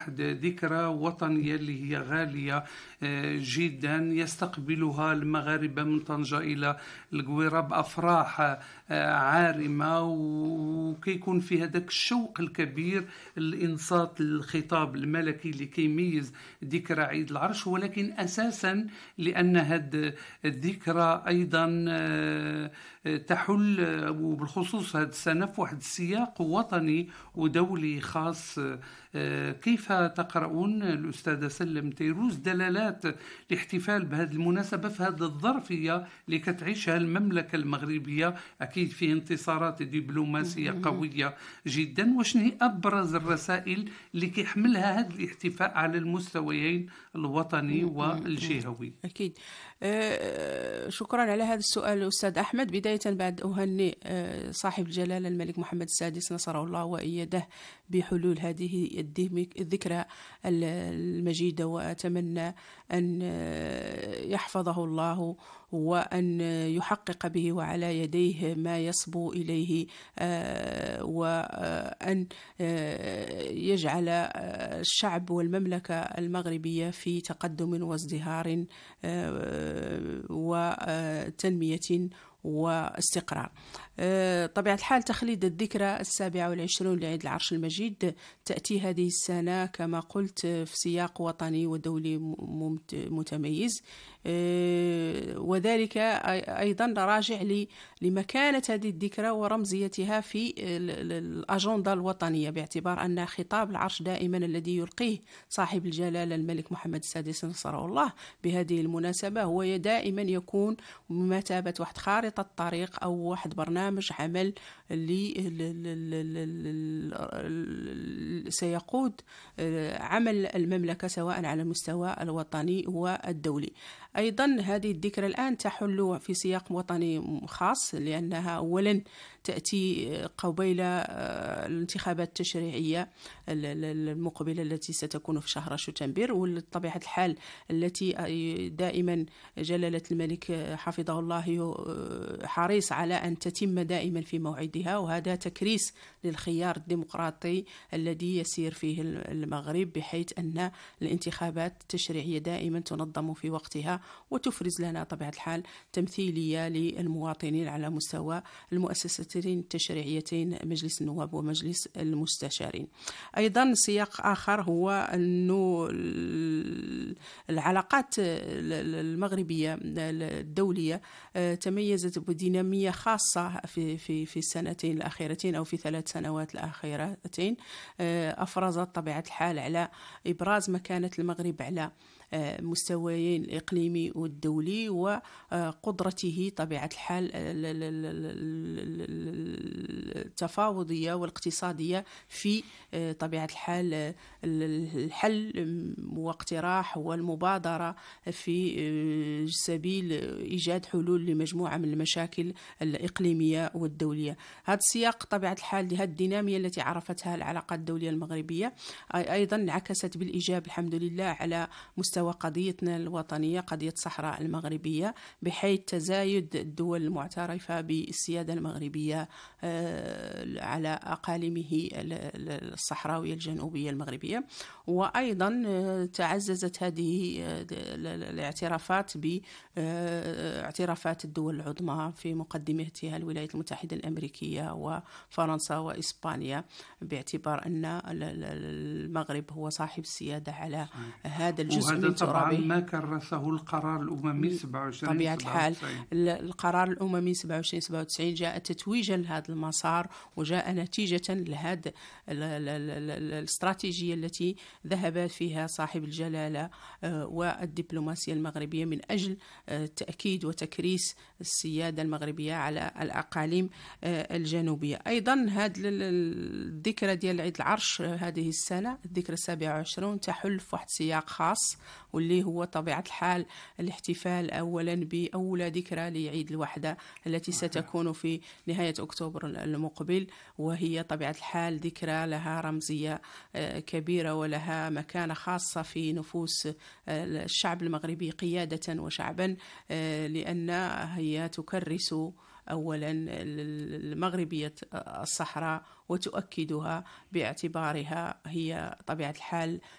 ذكرى وطنية اللي هي غالية جدا، يستقبلها المغاربة من طنجة إلى القويرة بأفراح عارمة، وكيكون في هذاك الشوق الكبير الإنصات الخطاب الملكي اللي كيميز ذكرى عيد العرش. ولكن أساسا لأن هذه الذكرى أيضا تحل وبالخصوص هذه السنة في واحد السياق وطني ودولي خاص. كيف تقرؤون الأستاذة سلم تيروز دلالات الاحتفال بهذه المناسبة في هذه الظرفية اللي كتعيشها المملكة المغربية؟ أكيد فيه انتصارات دبلوماسية قوية جدا. وشنو هي أبرز الرسائل اللي كيحملها هذا الاحتفاء على المستويين الوطني والجهوي؟ أكيد. شكرا على هذا السؤال أستاذ أحمد. بداية بعد أهنئ صاحب الجلالة الملك محمد السادس نصره الله وأيده بحلول هذه الذكرى المجيدة، وأتمنى أن يحفظه الله وأن يحقق به وعلى يديه ما يصبو إليه، وأن يجعل الشعب والمملكة المغربية في تقدم وازدهار وتنمية واستقرار. طبيعة الحال تخليد الذكرى 27 لعيد العرش المجيد تأتي هذه السنة كما قلت في سياق وطني ودولي متميز، وذلك أيضا راجع لمكانة هذه الذكرى ورمزيتها في الأجندة الوطنية، باعتبار أن خطاب العرش دائما الذي يلقيه صاحب الجلالة الملك محمد السادس نصره الله بهذه المناسبة هو دائما يكون بمثابة واحد خارطة طريق أو واحد برنامج عمل سيقود عمل المملكة سواء على المستوى الوطني والدولي. أيضا هذه الذكرى الآن تحل في سياق وطني خاص، لأنها أولا تأتي قبيل الانتخابات التشريعية المقبلة التي ستكون في شهر شتنبر، وبطبيعة الحال التي دائما جلالة الملك حفظه الله حريص على أن تتم دائما في موعدها، وهذا تكريس للخيار الديمقراطي الذي يسير فيه المغرب، بحيث أن الانتخابات التشريعية دائما تنظم في وقتها وتفرز لنا طبيعة الحال تمثيلية للمواطنين على مستوى المؤسستين التشريعيتين مجلس النواب ومجلس المستشارين. أيضا سياق آخر هو أنه العلاقات المغربية الدولية تميزت بدينامية خاصة في السنتين الأخيرتين أو في 3 سنوات الأخيرتين، أفرزت طبيعة الحال على إبراز مكانة المغرب على مستويين الإقليمي والدولي، وقدرته طبيعة الحال التفاوضية والاقتصادية في طبيعة الحال الحل واقتراح والمبادرة في سبيل إيجاد حلول لمجموعة من المشاكل الإقليمية والدولية. هذا السياق طبيعة الحال لهذه الدينامية التي عرفتها العلاقات الدولية المغربية أيضا انعكست بالإيجاب الحمد لله على مستوى قضيتنا الوطنية، قضية الصحراء المغربية، بحيث تزايد الدول المعترفة بالسيادة المغربية على أقاليمه الصحراوية الجنوبية المغربية. وأيضا تعززت هذه الاعترافات باعترافات الدول العظمى في مقدمتها الولايات المتحدة الأمريكية وفرنسا وإسبانيا، باعتبار أن المغرب هو صاحب السيادة على هذا الجزء من طبعا ما كرسه القرار الأممي 27 طبيعة الحال. القرار الأممي 27 جاء تتويجا لهذا المسار، وجاء نتيجة لهذا الاستراتيجية التي ذهب فيها صاحب الجلالة والدبلوماسية المغربية من أجل تأكيد وتكريس السيادة المغربية على الأقاليم الجنوبية. أيضا هذه الذكرى ديال عيد العرش هذه السنة، الذكرى 27، تحل في واحد سياق خاص، واللي هو طبيعة الحال الاحتفال أولا بأولى ذكرى لعيد الوحدة التي ستكون في نهاية أكتوبر المقبل، وهي طبيعة الحال ذكرى لها رمزية كبيرة ولها مكانة خاصة في نفوس الشعب المغربي قيادة وشعبا، لأن هي تكرس أولا المغربية الصحراء وتؤكدها باعتبارها هي طبيعة الحال